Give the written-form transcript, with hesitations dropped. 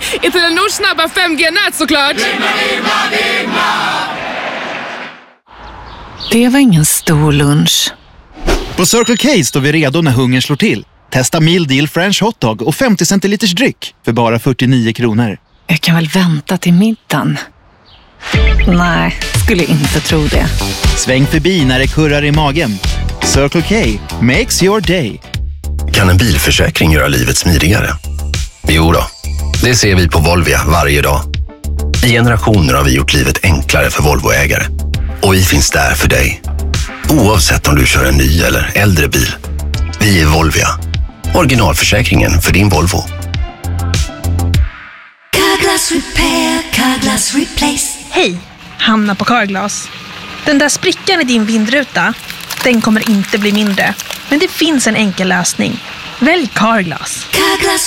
I Telenors snabba 5G-nät såklart. Det var ingen stor lunch. På Circle K står vi redo när hungern slår till. Testa Meal Deal French Hotdog och 50 centiliters dryck för bara 49 kronor. Jag kan väl vänta till middagen. Nej, skulle inte tro det. Sväng förbi när det kurrar i magen. Circle K makes your day. Kan en bilförsäkring göra livet smidigare? Jo då, det ser vi på Volvia varje dag. I generationer har vi gjort livet enklare för Volvo-ägare. Och vi finns där för dig. Oavsett om du kör en ny eller äldre bil. Vi är Volvia. Originalförsäkringen för din Volvo. Carglass Repair, Carglass Replace. Hej, Hanna på Carglass. Den där sprickan i din vindruta, den kommer inte bli mindre. Men det finns en enkel lösning. Välj Carglass. Carglass